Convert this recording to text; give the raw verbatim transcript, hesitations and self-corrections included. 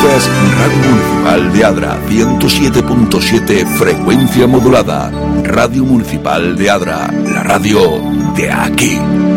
Escuchas Radio Municipal de Adra, ciento siete punto siete, frecuencia modulada. Radio Municipal de Adra, la radio de aquí.